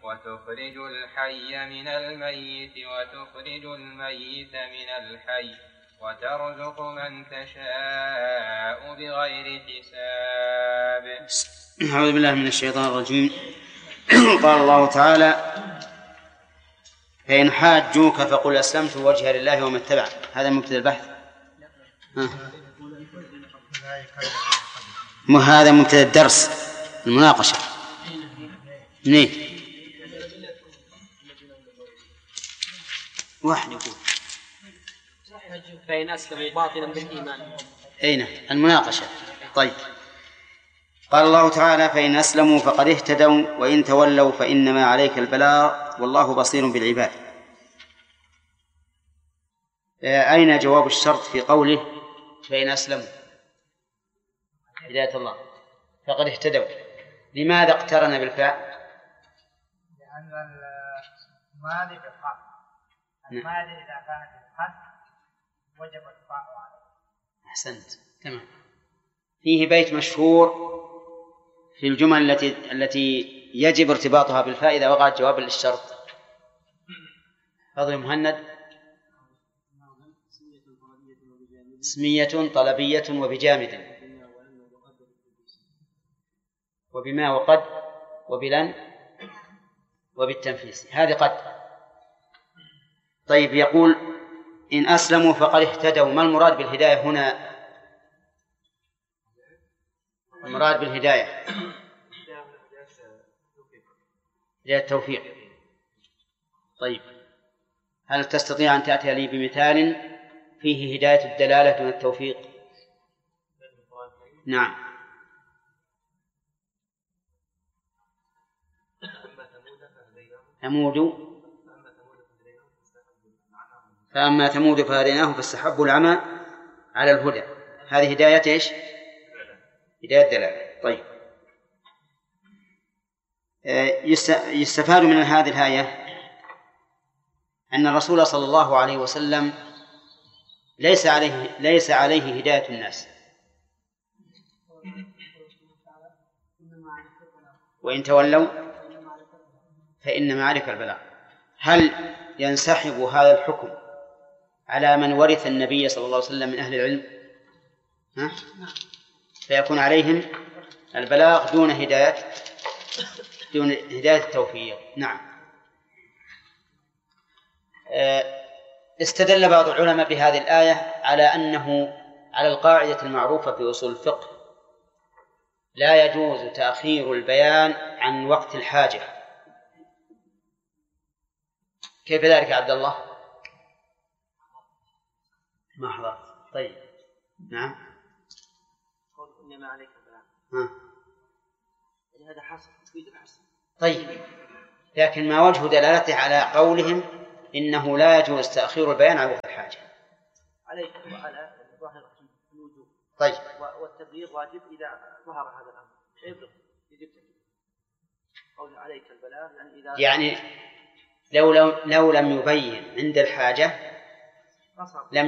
وتخرج الحي من الميت وتخرج الميت من الحي وترزق من تشاء بغير حساب. أعوذ بالله من الشيطان الرجيم. قال الله تعالى: فإن حاجوك فقل أسلمت وجهي لله ومن اتبعني. هذا مبتدأ البحث. هذا مبتدأ الدرس المناقشة. منين؟ واحد يقول فإن أسلموا باطلا بالإيمان. أين المناقشة؟ طيب. قال الله تعالى: فإن أسلموا فقد اهتدوا وإن تولوا فإنما عليك البلاغ والله بصير بالعباد. أين جواب الشرط في قوله فإن أسلموا؟ هداية الله. فقد اهتدوا لماذا اقترن بالفاء؟ لأن الماضي بالحق. الماضي إذا كانت بالحق وجب الفاء عليه. أحسنت. تمام. فيه بيت مشهور في الجمل التي يجب ارتباطها بالفاء إذا وقعت جوابا للشرط. فضل مهند: اسمية طلبية وبجامد وبما وقد وبلن وبالتنفيس. هذه قد. طيب، يقول إن أسلموا فقد اهتدوا. ما المراد بالهداية هنا؟ المراد بالهداية هداية التوفيق. طيب، هل تستطيع أن تأتي لي بمثال فيه هداية الدلالة دون التوفيق؟ نعم. فأما ثمود فهديناهم فاستحبوا العمى على الهدى. هذه هداية إيش؟ هداية دلالة. طيب، يستفاد من هذه الآية أن الرسول صلى الله عليه وسلم ليس عليه هداية الناس، وإن تولوا فإنما عليك البلاغ. هل ينسحب هذا الحكم على من ورث النبي صلى الله عليه وسلم من أهل العلم؟ فيكون عليهم البلاغ دون هداية التوفيق. نعم. استدل بعض العلماء بهذه الآية على أنه على القاعدة المعروفة في أصول الفقه: لا يجوز تأخير البيان عن وقت الحاجة. كيف ذلك يا عبد الله؟ ما حضرت. طيب. نعم. إنما عليك البلاغ. هذا حصر تفيد الحصر. طيب، لكن ما وجه دلالته على قولهم إنه لا يجوز تأخير البيان عن وقت الحاجة؟ عليك وعلى ظاهر الوجوب. طيب. والتبليغ واجب إذا ظهر هذا الأمر. يبلغ يجب قول عليك البلاغ يعني لو لم يبين عند الحاجة لم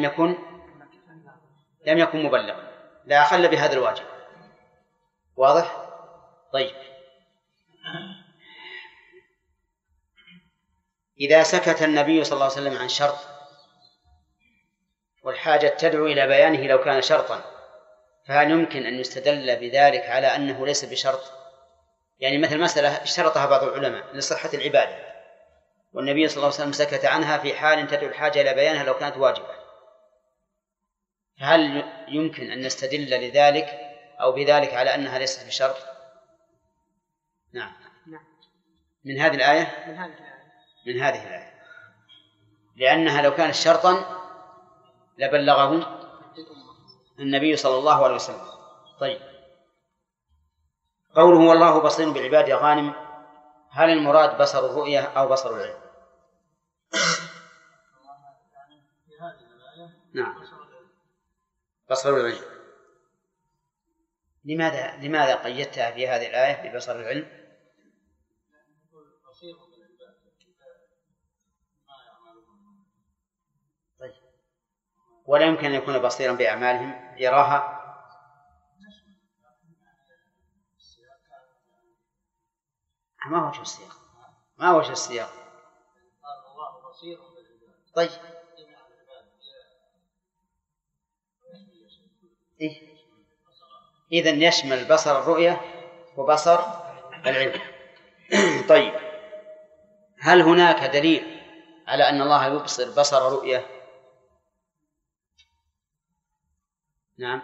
يكن مبلغا، لا أخل بهذا الواجب. واضح؟ طيب، إذا سكت النبي صلى الله عليه وسلم عن شرط والحاجة تدعو إلى بيانه لو كان شرطا، فهل يمكن أن يستدل بذلك على أنه ليس بشرط؟ يعني مثل مسألة اشترطها بعض العلماء لصحة العبادة، والنبي صلى الله عليه وسلم سكت عنها في حال تدعو الحاجة إلى بيانها لو كانت واجبة، فهل يمكن أن نستدل لذلك أو بذلك على أنها ليست بشرط؟ نعم. من هذه الآية؟ من هذه الآية، لأنها لو كانت شرطا لبلغه النبي صلى الله عليه وسلم. طيب، قوله والله بصير بالعباد يا غانم، هل المراد بصر الرؤية أو بصر العلم؟ نعم، بصر العلم. لماذا قيدتها في هذه الآية ببصر العلم؟ طيب، ولا يمكن أن يكون بصيرا بأعمالهم يراها؟ ما هو وجه السياق؟ ما وجه السياق؟ طيب إيه؟ إذن يشمل بصر الرؤية وبصر العلم. طيب هل هناك دليل على أن الله يبصر بصر رؤية؟ نعم.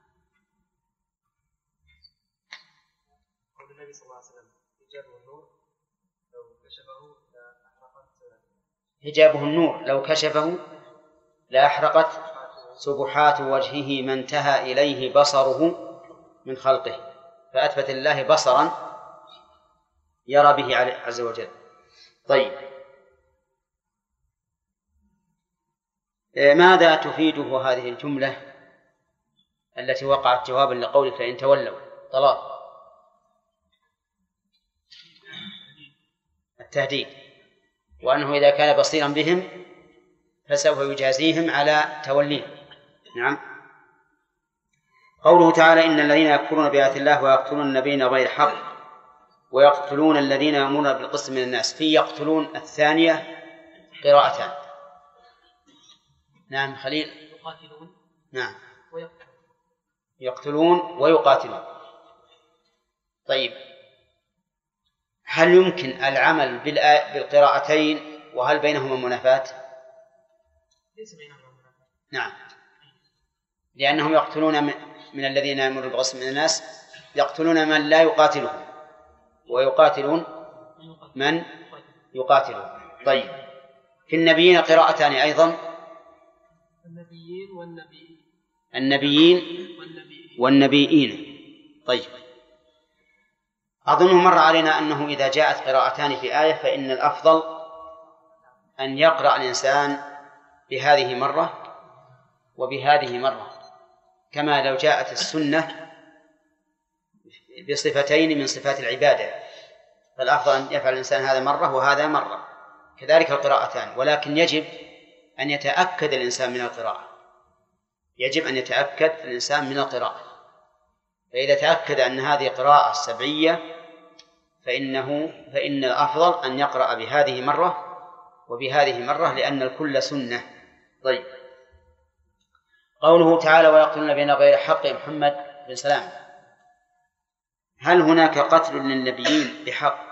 قول النبي صلى الله عليه وسلم حجابه النور لو كشفه لأحرقت حجابه النور لو كشفه لأحرقت سبحات وجهه ما انتهى إليه بصره من خلقه، فأثبت الله بصرا يرى به عز وجل. طيب ماذا تفيده هذه الجملة التي وقعت جوابا لقولك فإن تولوا؟ طلال. التهديد، وأنه إذا كان بصيرا بهم فسوف يجازيهم على توليهم. نعم. قوله تعالى إن الذين يكفرون بآيات الله ويقتلون النبيين بغير حق ويقتلون الذين يأمرون بالقسط من الناس، في يقتلون الثانية قراءتان. نعم خليل. يقاتلون. نعم. يقتلون ويقاتلون. طيب هل يمكن العمل بالقراءتين وهل بينهما منافاة؟ ليس بينهما منافاة. نعم، لأنهم يقتلون من الذين يأمرون بالقسط من الناس، يقتلون من لا يقاتلهم ويقاتلون من يقاتلهم. طيب في النبيين قراءتان أيضا، النبيين والنبيين. طيب أظن مر علينا أنه إذا جاءت قراءتان في آية فإن الأفضل أن يقرأ الإنسان بهذه مرة وبهذه مرة، كما لو جاءت السنة بصفتين من صفات العبادة، فالأفضل أن يفعل الإنسان هذا مرة وهذا مرة، كذلك القراءتان. ولكن يجب أن يتأكد الإنسان من القراءة، يجب أن يتأكد الإنسان من القراءة، فإذا تأكد أن هذه قراءة سبعية فإن الأفضل أن يقرأ بهذه مرة وبهذه مرة، لأن الكل سنة. طيب قوله تعالى ويقتلون بين غير حق، محمد بن سلام، هل هناك قتل للنبيين بحق؟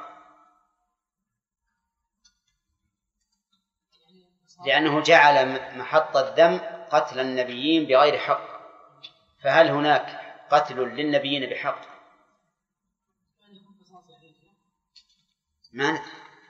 لأنه جعل محط الذم قتل النبيين بغير حق، فهل هناك قتل للنبيين بحق؟ ما ندري.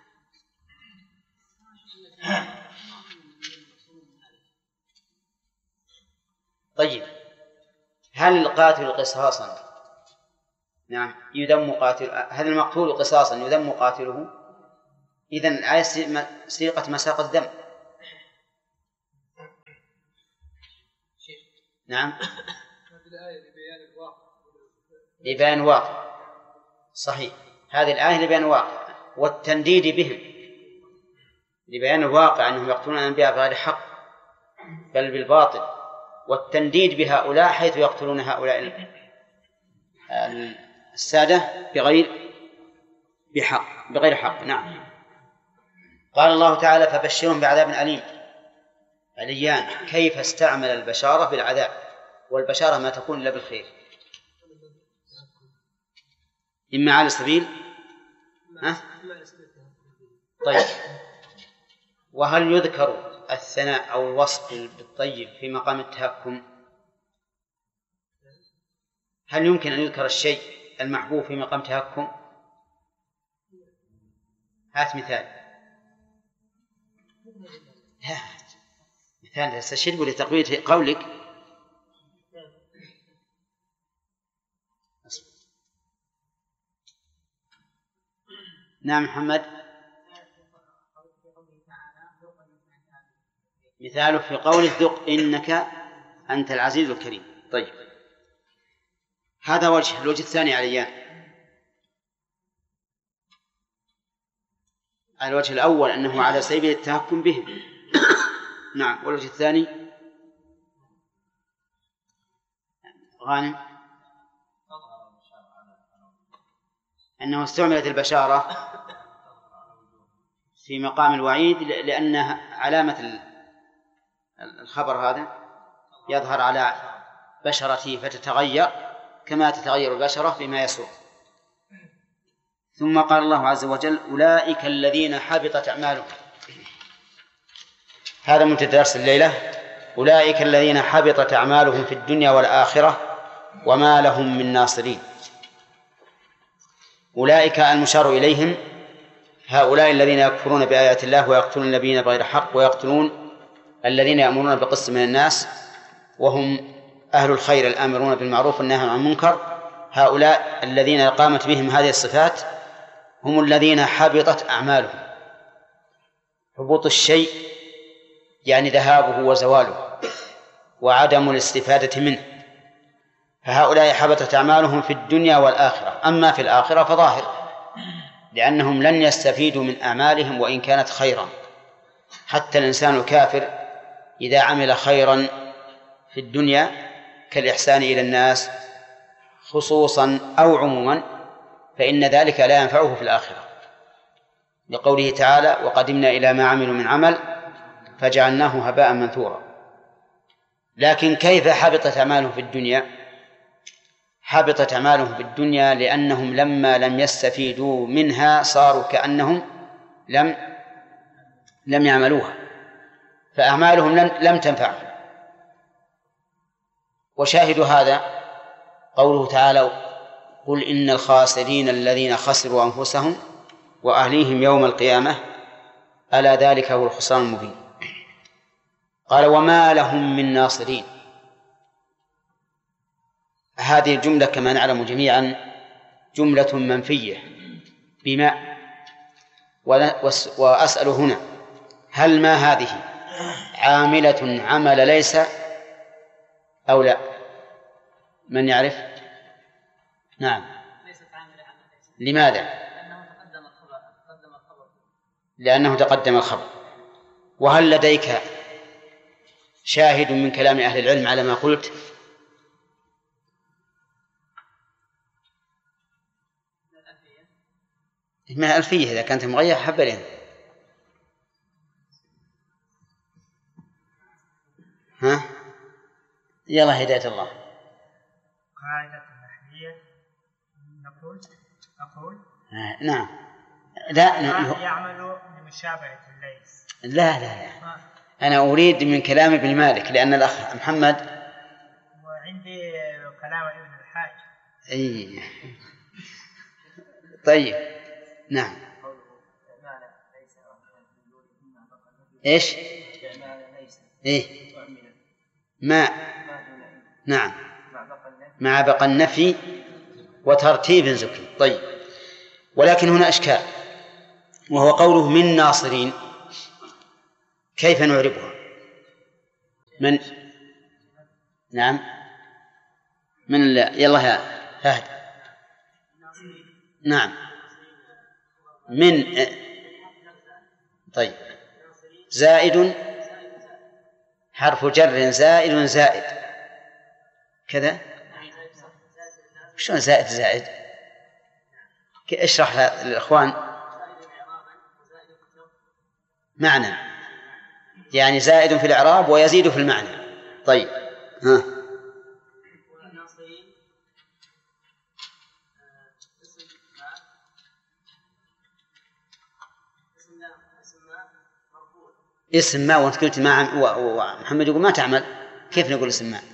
طيب هل القاتل قصاصا؟ نعم يذم قاتل. هل المقتول قصاصا يذم قاتله؟ إذن الآية سيقة مساق الذم. نعم لبيان واقع، صحيح، هذه الآية لبيان واقع والتنديد بهم، لبيان الواقع أنهم يقتلون الأنبياء بغير حق بل بالباطل، والتنديد بهؤلاء حيث يقتلون هؤلاء السادة بغير حق. نعم. قال الله تعالى فبشرهم بعذاب أليم. عليان كيف استعمل البشارة بالعذاب، والبشارة ما تكون إلا بالخير، إما على سبيل طيب. وهل يذكر الثناء أو الوصف بالطيب في مقام التهكم؟ هل يمكن أن يذكر الشيء المحبوب في مقام تهكم؟ هات مثال. مثال تستشهد لتقوية قولك. نعم محمد. مثاله في قوله ذق إنك أنت العزيز الكريم. طيب هذا وجه. الوجه الثاني عليان. الوجه الأول أنه على سبيل التهكم بهم. نعم. والوجه الثاني غانم أنه استعملت البشارة في مقام الوعيد، لأن علامة الخبر هذا يظهر على بشرته فتتغير كما تتغير البشرة بما يسوء. ثم قال الله عز وجل: أولئك الذين حبطت أعمالهم. هذا من درس الليلة. أولئك الذين حبطت أعمالهم في الدنيا والآخرة وما لهم من ناصرين. أولئك المشار إليهم هؤلاء الذين يكفرون بآيات الله ويقتلون النبيين بغير حق ويقتلون الذين يأمرون بالقسط من الناس وهم أهل الخير الآمرون بالمعروف والناهون عن المنكر. هؤلاء الذين قامت بهم هذه الصفات هم الذين حبطت أعمالهم. حبوط الشيء يعني ذهابه وزواله وعدم الاستفادة منه، فهؤلاء حبطت أعمالهم في الدنيا والآخرة. أما في الآخرة فظاهر، لأنهم لن يستفيدوا من أعمالهم وإن كانت خيرا. حتى الإنسان الكافر إذا عمل خيرا في الدنيا كالإحسان إلى الناس خصوصا أو عموما فإن ذلك لا ينفعه في الآخرة، لقوله تعالى: وقدمنا إلى ما عملوا من عمل فجعلناه هباء منثورا. لكن كيف حبطت أعمالهم في الدنيا؟ حبطت أعمالهم في الدنيا لأنهم لما لم يستفيدوا منها صاروا كأنهم لم يعملوها، فأعمالهم لم تنفعهم. وشاهد هذا قوله تعالى: قل إن الخاسرين الذين خسروا أنفسهم وأهليهم يوم القيامة ألا ذلك هو الخسران المبين. قال: وما لهم من ناصرين. هذه الجملة كما نعلم جميعا جملة منفية بما، وأسأل هنا: هل ما هذه عاملة عمل ليس أو لا؟ من يعرف؟ نعم. ليست عاملة عمل ليس. لماذا؟ لأنه تقدم الخبر. وهل لديك شاهد من كلام أهل العلم على ما قلت؟ من الألفية إذا كانت مغير حبلين. ها؟ يلا هداية الله. قاعدة النحوية أقول نعم. لا يعمل بمشابهة الليث. لا أنا أريد من كلام ابن مالك، لأن الأخ محمد وعندي كلام ابن الحاج. أي طيب. نعم. إيش؟ إيه؟ ما. نعم. مع بقى النفي وترتيب ذكر. طيب. ولكن هنا إشكال، وهو قوله من ناصرين، كيف نعربها؟ من؟ نعم. من يلا يا فهد. نعم. من. طيب. زائد حرف جر زائد كذا. شلون زائد؟ اشرح للإخوان. معنى يعني زائد في الإعراب ويزيد في المعنى. طيب. ها. اسم ما، وانت قلت ما، ومحمد يقول ما تعمل، كيف نقول اسم ما؟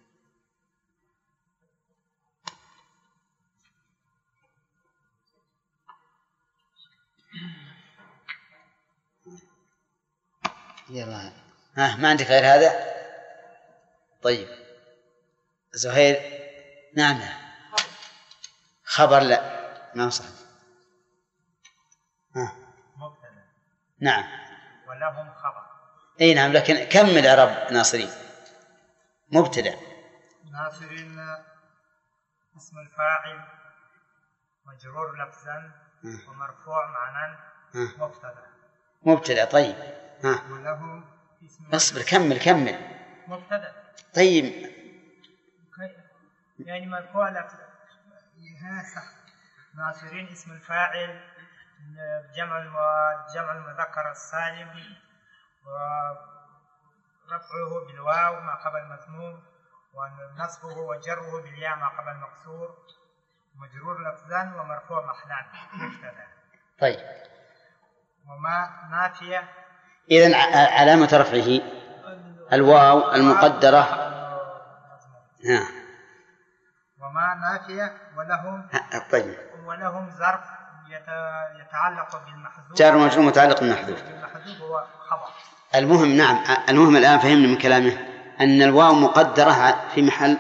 يلا. ما عندك غير هذا؟ طيب. زهير. نعم. خبر لا ما صح. نعم. ولهم خبر. اي نعم، لكن كمل عرب ناصرين. مبتدأ. ناصرين اسم الفاعل مجرور لفظا ومرفوع معنى مبتدأ. طيب. وله اسم. اصبر كمل. مبتدأ. طيب. يعني مرفوع لفظا. صح. ناصرين اسم الفاعل جمع المذكر السالم، ورفعه بالواو ما قبل مذموم، ونصبه وجره بالياء ما قبل مكسور، مجرور لفظا ومرفوع محلا مبتدا. طيب. وما نافية إذن علامة رفعه الواو المقدرة. وما نافية ولهم. طيب. ولهم ظرف يتعلق بالمحذوف، جار ومجرور متعلق بالمحذوف. المحذوف هو خبر. المهم نعم، المهم الآن فهمنا من كلامه أن الواو مقدرة في محل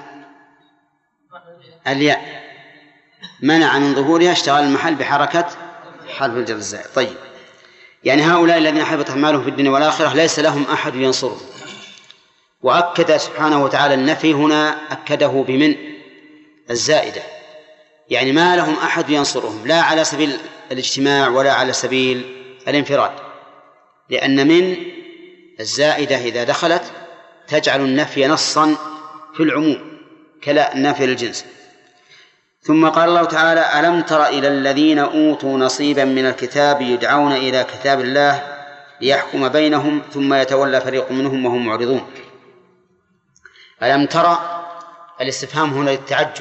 الياء، منع من ظهورها، اشتغل المحل بحركة حرف الجر الزائد. طيب، يعني هؤلاء الذين حبطت أعمالهم في الدنيا والآخرة ليس لهم أحد ينصرهم. وأكد سبحانه وتعالى النفي هنا، أكده بمن الزائدة، يعني ما لهم أحد ينصرهم، لا على سبيل الاجتماع ولا على سبيل الانفراد، لأن من الزائدة إذا دخلت تجعل النفي نصا في العموم كلا النفي للجنس. ثم قال الله تعالى: ألم تر إلى الذين أوتوا نصيبا من الكتاب يدعون إلى كتاب الله ليحكم بينهم ثم يتولى فريق منهم وهم معرضون. ألم ترى الاستفهام هنا للتعجب،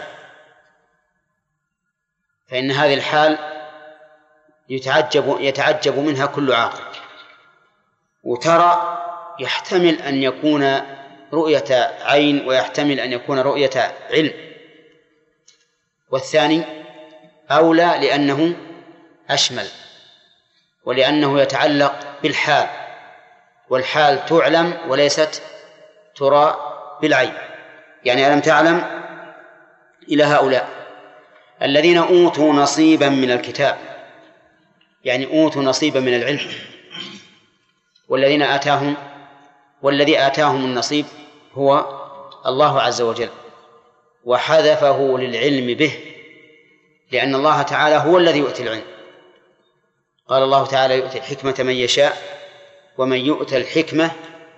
فإن هذه الحال يتعجب منها كل عاقل. وترى يحتمل أن يكون رؤية عين ويحتمل أن يكون رؤية علم، والثاني أولى لأنه أشمل، ولأنه يتعلق بالحال، والحال تعلم وليست ترى بالعين. يعني ألم تعلم إلى هؤلاء الذين أوتوا نصيبا من الكتاب، يعني أوتوا نصيبا من العلم، والذين آتاهم والذي آتاهم النصيب هو الله عز وجل، وحذفه للعلم به، لأن الله تعالى هو الذي يؤتي العلم. قال الله تعالى: يؤتي الحكمة من يشاء، ومن يؤتى الحكمة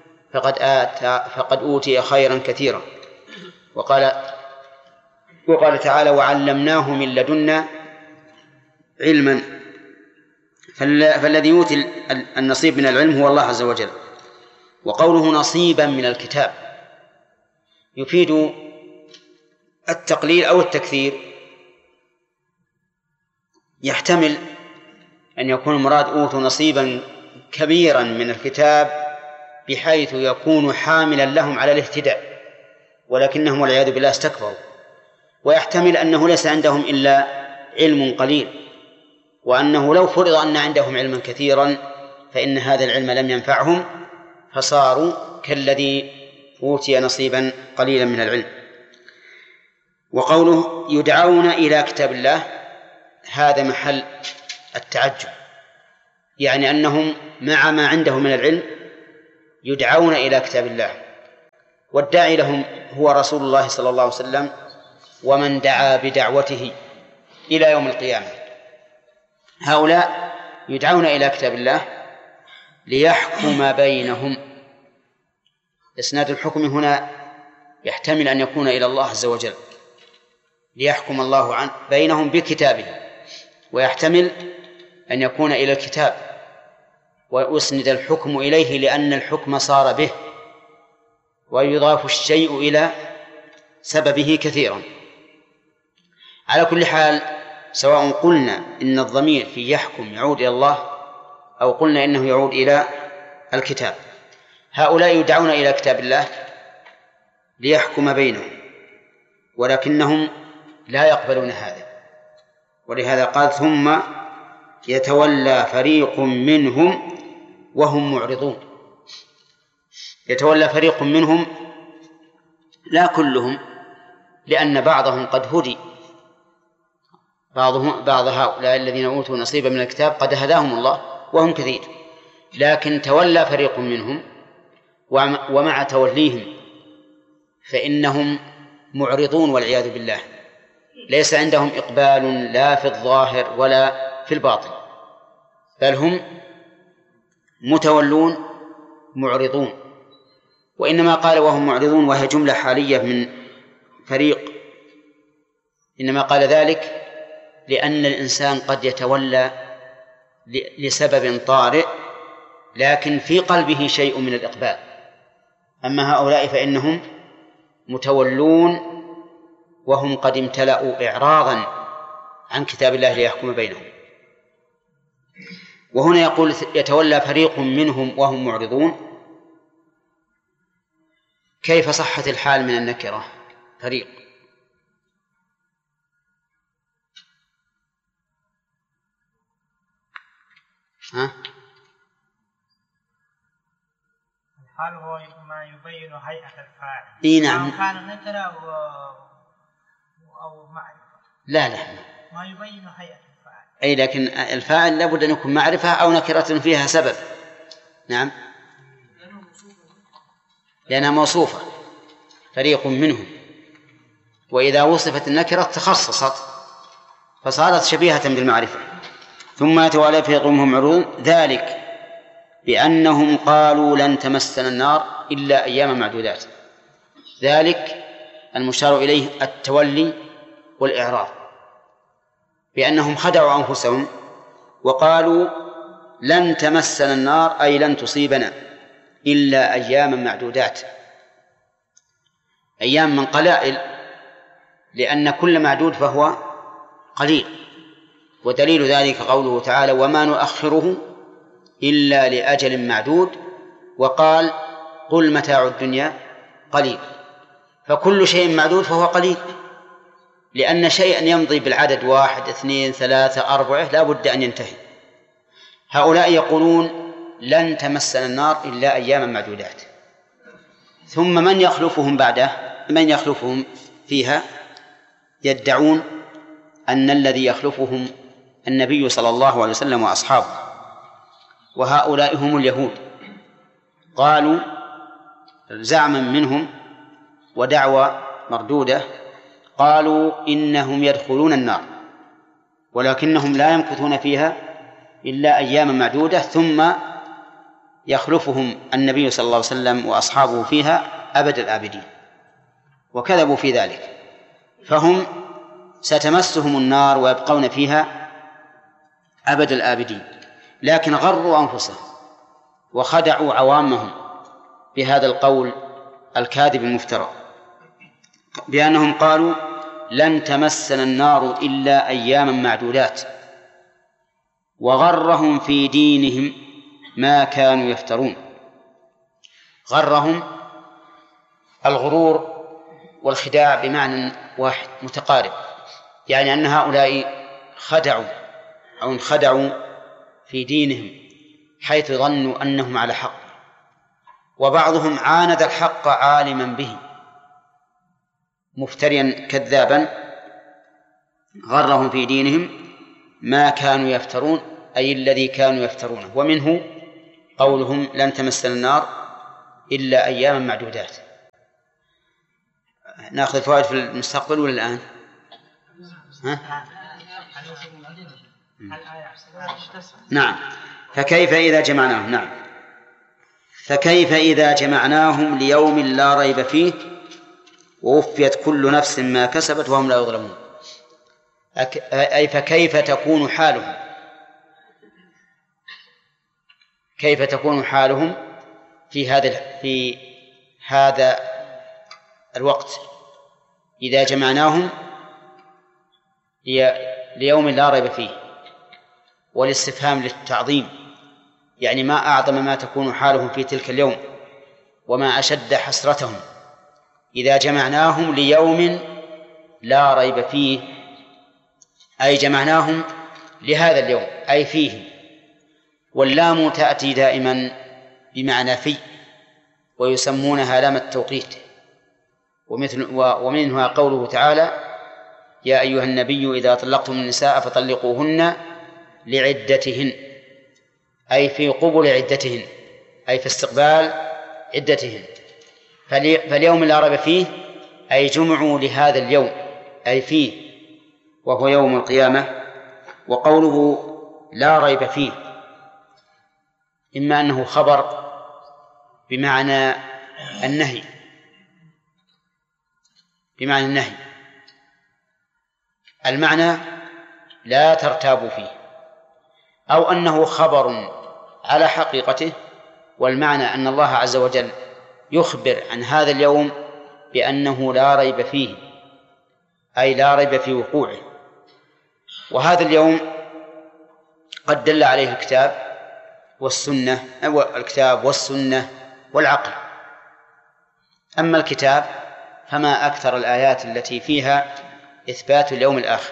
فقد أوتي خيرا كثيرا. وقال تعالى: وعلمناه من لدنا علما. فالذي يؤتي النصيب من العلم هو الله عز وجل. وقوله نصيبا من الكتاب يفيد التقليل أو التكثير، يحتمل أن يكون المراد أوتوا نصيبا كبيرا من الكتاب بحيث يكون حاملا لهم على الاهتداء، ولكنهم والعياذ بالله استكبروا. ويحتمل أنه ليس عندهم إلا علم قليل، وأنه لو فرض أن عندهم علما كثيرا فإن هذا العلم لم ينفعهم، فصاروا كالذي أوتي نصيبا قليلا من العلم. وقوله يدعون إلى كتاب الله هذا محل التعجب، يعني أنهم مع ما عندهم من العلم يدعون إلى كتاب الله، والداعي لهم هو رسول الله صلى الله عليه وسلم ومن دعا بدعوته إلى يوم القيامة. هؤلاء يدعون إلى كتاب الله ليحكم بينهم. إسناد الحكم هنا يحتمل أن يكون إلى الله عز وجل، ليحكم الله بينهم بكتابه، ويحتمل أن يكون إلى الكتاب ويسند الحكم إليه لأن الحكم صار به، ويضاف الشيء إلى سببه كثيرا. على كل حال، سواء قلنا إن الضمير في يحكم يعود إلى الله أو قلنا إنه يعود إلى الكتاب، هؤلاء يدعون إلى كتاب الله ليحكم بينهم، ولكنهم لا يقبلون هذا. ولهذا قال: ثم يتولى فريق منهم وهم معرضون. يتولى فريق منهم لا كلهم، لأن بعضهم قد هدي، بعض هؤلاء الذين أوتوا نصيبا من الكتاب قد هداهم الله وهم كثير، لكن تولى فريق منهم، ومع توليهم فإنهم معرضون والعياذ بالله، ليس عندهم إقبال لا في الظاهر ولا في الباطن، بل هم متولون معرضون. وإنما قال وهم معرضون وهي جملة حالية من فريق، إنما قال ذلك لأن الإنسان قد يتولى لسبب طارئ لكن في قلبه شيء من الإقبال. أما هؤلاء فإنهم متولون وهم قد امتلأوا إعراضا عن كتاب الله ليحكم بينهم. وهنا يقول يتولى فريق منهم وهم معرضون. كيف صحت الحال من النكرة؟ فريق الحال هو ما يبين هيئة الفاعل. إيه نعم. كان نكرة أو معرفة. لا ما يبين هيئة الفاعل. أي لكن الفاعل لابد أن يكون معرفة أو نكرة فيها سبب. نعم لأنها موصوفة فريق منهم، وإذا وصفت النكرة تخصصت فصارت شبيهة بالمعرفة. ثم يتوالى فريق منهم معرضون ذلك بأنهم قالوا لن تمسنا النار إلا أياما معدودات. ذلك المشار إليه التولي والإعراض، بأنهم خدعوا أنفسهم وقالوا لن تمسنا النار أي لن تصيبنا إلا أياما معدودات. أيام من قلائل، لأن كل معدود فهو قليل، ودليل ذلك قوله تعالى وما نؤخره إلا لأجل معدود، وقال قل متاع الدنيا قليل. فكل شيء معدود فهو قليل، لأن شيئا يمضي بالعدد 1 2 3 4 لا بد أن ينتهي. هؤلاء يقولون لن تمسنا النار إلا أياما معدودات، ثم من يخلفهم بعده، من يخلفهم فيها؟ يدعون أن الذي يخلفهم النبي صلى الله عليه وسلم وأصحابه، وهؤلاء هم اليهود. قالوا زعما منهم ودعوى مردودة، قالوا إنهم يدخلون النار ولكنهم لا يمكثون فيها إلا أياما معدودة ثم يخلفهم النبي صلى الله عليه وسلم وأصحابه فيها أبد الآبدين، وكذبوا في ذلك. فهم ستمسهم النار ويبقون فيها أبد الآبدين، لكن غروا أنفسهم وخدعوا عوامهم بهذا القول الكاذب المفترى، بأنهم قالوا لن تمسنا النار إلا أياما معدودات، وغرهم في دينهم ما كانوا يفترون. غرهم الغرور والخداع بمعنى واحد متقارب، يعني أن هؤلاء خدعوا أو انخدعوا في دينهم حيث ظنوا أنهم على حق، وبعضهم عاند الحق عالما به مفتريا كذابا. غرهم في دينهم ما كانوا يفترون أي الذي كانوا يفترونه، ومنه قولهم لن تمسنا النار إلا أياما معدودات. نأخذ الفوائد في المستقبل ولا الآن؟ نعم. فكيف إذا جمعناهم؟ نعم. فكيف إذا جمعناهم ليوم لا ريب فيه ووفيت كل نفس ما كسبت وهم لا يظلمون. أي فكيف تكون حالهم؟ كيف تكون حالهم في هذا الوقت إذا جمعناهم ليوم لا ريب فيه؟ والاستفهام للتعظيم، يعني ما أعظم ما تكون حالهم في تلك اليوم وما أشد حسرتهم إذا جمعناهم ليوم لا ريب فيه، أي جمعناهم لهذا اليوم أي فيه. واللام تأتي دائما بمعنى في، ويسمونها لام التوقيت. ومنها قوله تعالى يا أيها النبي إذا طلقتم النساء فطلقوهن لعدتهن، أي في قبل عدتهن أي في استقبال عدتهن. فاليوم لا ريب فيه أي جمعوا لهذا اليوم أي فيه، وهو يوم القيامة. وقوله لا ريب فيه إما أنه خبر بمعنى النهي، بمعنى النهي، المعنى لا ترتابوا فيه، أو أنه خبر على حقيقته، والمعنى أن الله عز وجل يخبر عن هذا اليوم بأنه لا ريب فيه، أي لا ريب في وقوعه. وهذا اليوم قد دل عليه الكتاب والسنة والعقل. أما الكتاب فما أكثر الآيات التي فيها إثبات اليوم الآخر،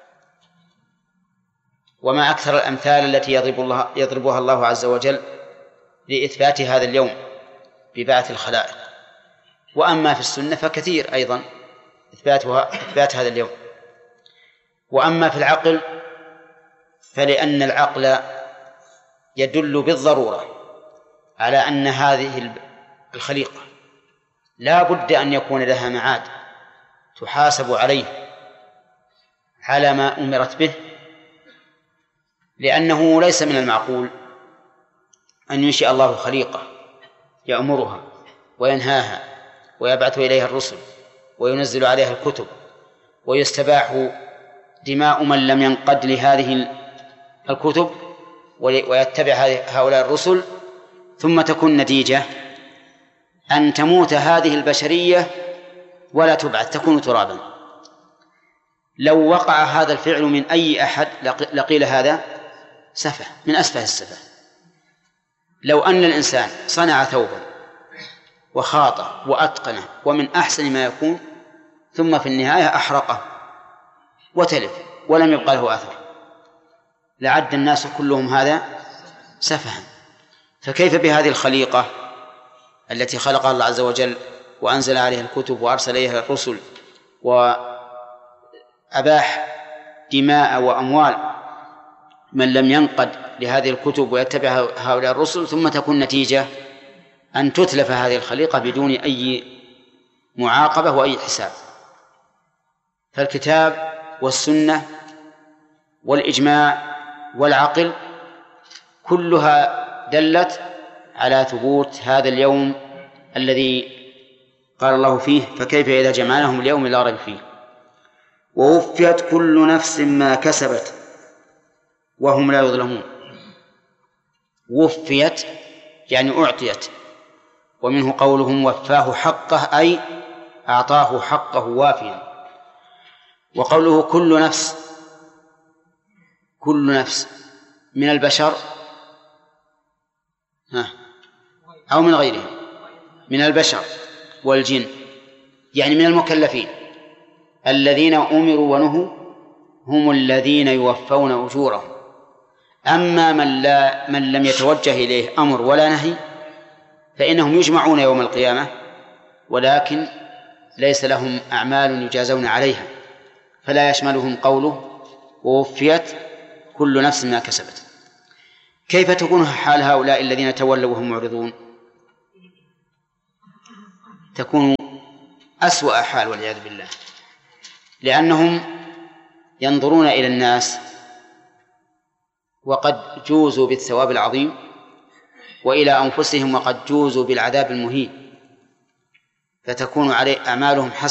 وما أكثر الأمثال التي يضربها الله عز وجل لإثبات هذا اليوم ببعث الخلائق. وأما في السنة فكثير أيضا إثبات هذا اليوم. وأما في العقل فلأن العقل يدل بالضرورة على أن هذه الخليقة لا بد أن يكون لها معاد تحاسب عليه على ما أمرت به، لأنه ليس من المعقول أن ينشئ الله خليقة يأمرها وينهاها ويبعث إليها الرسل وينزل عليها الكتب ويستباح دماء من لم ينقد لهذه الكتب ويتبع هؤلاء الرسل، ثم تكون نتيجة أن تموت هذه البشرية ولا تبعث، تكون ترابا. لو وقع هذا الفعل من أي أحد لقيل هذا سفه من أسفه السفه. لو أن الإنسان صنع ثوبا وخاطه وأتقنه ومن أحسن ما يكون، ثم في النهاية أحرقه وتلف ولم يبقى له أثر، لعد الناس كلهم هذا سفها. فكيف بهذه الخليقة التي خلقها الله عز وجل وأنزل عليها الكتب وأرسل إليها الرسل وأباح دماء وأموال من لم ينقد لهذه الكتب ويتبع هؤلاء الرسل، ثم تكون نتيجة أن تتلف هذه الخليقة بدون أي معاقبة وأي حساب. فالكتاب والسنة والإجماع والعقل كلها دلت على ثبوت هذا اليوم الذي قال الله فيه: فكيف إذا جمعناهم اليوم لا ريب فيه. ووفيت كل نفس ما كسبت وهم لا يظلمون. وفيت يعني أعطيت، ومنه قولهم وفاه حقه أي أعطاه حقه وافيا. وقوله كل نفس من البشر أو من غيرهم، من البشر والجن، يعني من المكلفين الذين أمروا ونهوا هم الذين يوفون أجورهم. أما من لم يتوجه إليه أمر ولا نهي فإنهم يجمعون يوم القيامة، ولكن ليس لهم أعمال يجازون عليها، فلا يشملهم قوله ووفيت كل نفس ما كسبت. كيف تكون حال هؤلاء الذين تولوا وهم معرضون؟ تكون أسوأ حال والعياذ بالله، لأنهم ينظرون إلى الناس وقد جوزوا بالثواب العظيم، وإلى أنفسهم وقد جوزوا بالعذاب المهين، فتكون عليه أعمالهم